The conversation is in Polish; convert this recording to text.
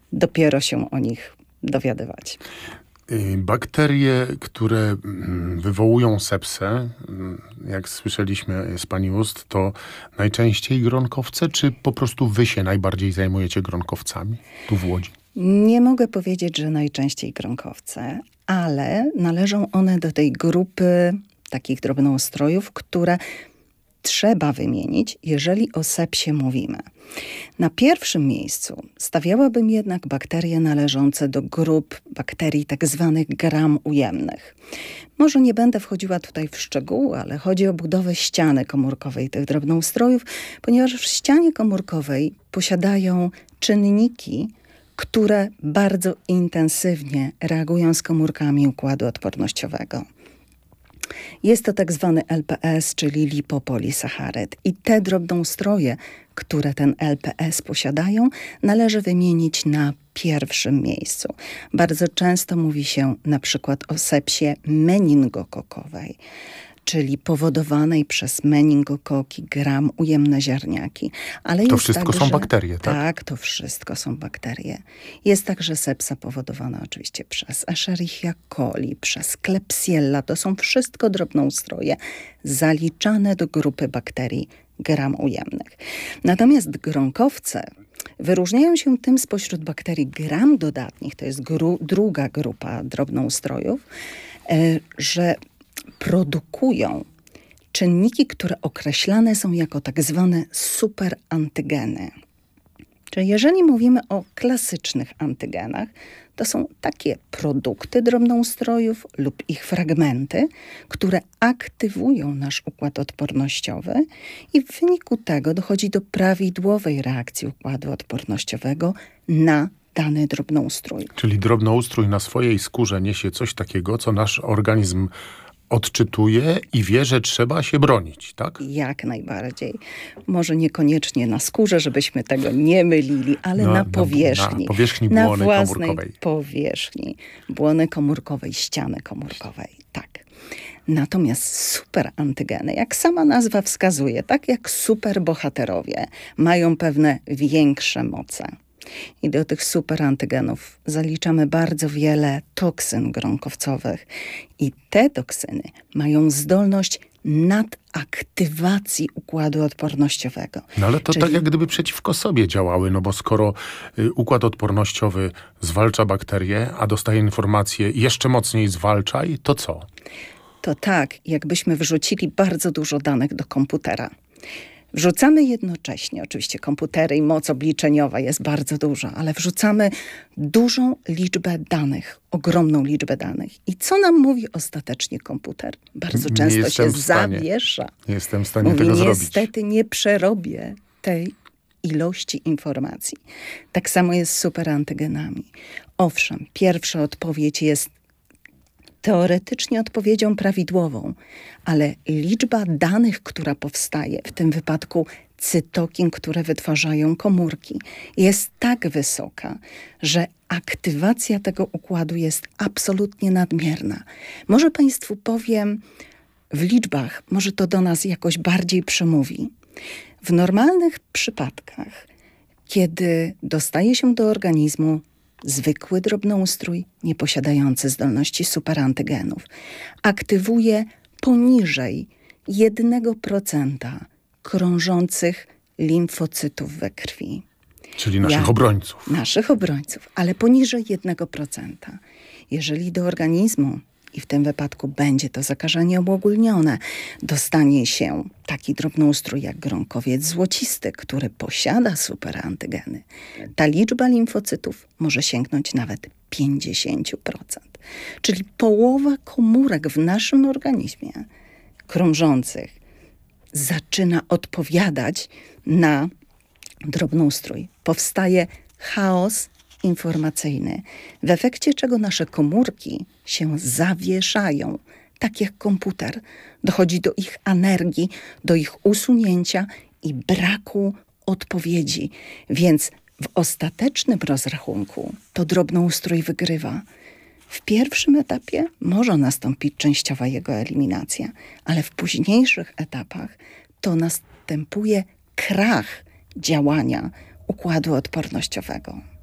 dopiero się o nich dowiadywać. Bakterie, które wywołują sepsę, jak słyszeliśmy z pani ust, to najczęściej gronkowce, czy po prostu wy się najbardziej zajmujecie gronkowcami tu w Łodzi? Nie mogę powiedzieć, że najczęściej gronkowce, ale należą one do tej grupy takich drobnoustrojów, które trzeba wymienić, jeżeli o sepsie mówimy. Na pierwszym miejscu stawiałabym jednak bakterie należące do grup bakterii tak zwanych gram ujemnych. Może nie będę wchodziła tutaj w szczegóły, ale chodzi o budowę ściany komórkowej tych drobnoustrojów, ponieważ w ścianie komórkowej posiadają czynniki, które bardzo intensywnie reagują z komórkami układu odpornościowego. Jest to tak zwany LPS, czyli lipopolisacharyd. I te drobnoustroje, które ten LPS posiadają, należy wymienić na pierwszym miejscu. Bardzo często mówi się na przykład o sepsie meningokokowej, czyli powodowanej przez meningokoki gram ujemne ziarniaki. Ale to jest wszystko także, są bakterie, tak? Tak, to wszystko są bakterie. Jest także sepsa powodowana oczywiście przez Escherichia coli, przez Klebsiella. To są wszystko drobnoustroje zaliczane do grupy bakterii gram ujemnych. Natomiast gronkowce wyróżniają się tym spośród bakterii gram dodatnich, to jest druga grupa drobnoustrojów, że produkują czynniki, które określane są jako tak zwane superantygeny. Czyli jeżeli mówimy o klasycznych antygenach, to są takie produkty drobnoustrojów lub ich fragmenty, które aktywują nasz układ odpornościowy i w wyniku tego dochodzi do prawidłowej reakcji układu odpornościowego na dany drobnoustrój. Czyli drobnoustrój na swojej skórze niesie coś takiego, co nasz organizm odczytuje i wie, że trzeba się bronić, tak? Jak najbardziej. Może niekoniecznie na skórze, żebyśmy tego nie mylili, ale na powierzchni. Na powierzchni na błony własnej komórkowej. powierzchni błony komórkowej, ściany komórkowej. Tak. Natomiast superantygeny, jak sama nazwa wskazuje, tak jak superbohaterowie, mają pewne większe moce. I do tych superantygenów zaliczamy bardzo wiele toksyn gronkowcowych. I te toksyny mają zdolność nadaktywacji układu odpornościowego. No ale to tak jak gdyby przeciwko sobie działały, no bo skoro układ odpornościowy zwalcza bakterie, a dostaje informację jeszcze mocniej zwalczaj, to co? To tak, jakbyśmy wrzucili bardzo dużo danych do komputera. Wrzucamy jednocześnie, oczywiście komputery i moc obliczeniowa jest bardzo duża, ale wrzucamy dużą liczbę danych, ogromną liczbę danych. I co nam mówi ostatecznie komputer? Bardzo często się zawiesza. Nie jestem w stanie mówi, tego zrobić. Niestety nie przerobię tej ilości informacji. Tak samo jest z superantygenami. Owszem, pierwsza odpowiedź jest teoretycznie odpowiedzią prawidłową, ale liczba danych, która powstaje, w tym wypadku cytokin, które wytwarzają komórki, jest tak wysoka, że aktywacja tego układu jest absolutnie nadmierna. Może Państwu powiem w liczbach, może to do nas jakoś bardziej przemówi. W normalnych przypadkach, kiedy dostaje się do organizmu zwykły drobnoustrój, nieposiadający zdolności superantygenów, aktywuje poniżej 1% krążących limfocytów we krwi. Czyli naszych obrońców. Naszych obrońców, ale poniżej 1%. Jeżeli do organizmu, i w tym wypadku będzie to zakażenie uogólnione, dostanie się taki drobnoustrój jak gronkowiec złocisty, który posiada superantygeny, ta liczba limfocytów może sięgnąć nawet 50%. Czyli połowa komórek w naszym organizmie krążących zaczyna odpowiadać na drobnoustrój. Powstaje chaos informacyjny, w efekcie czego nasze komórki się zawieszają, tak jak komputer. Dochodzi do ich energii, do ich usunięcia i braku odpowiedzi. Więc w ostatecznym rozrachunku to drobnoustrój wygrywa. W pierwszym etapie może nastąpić częściowa jego eliminacja, ale w późniejszych etapach to następuje krach działania układu odpornościowego.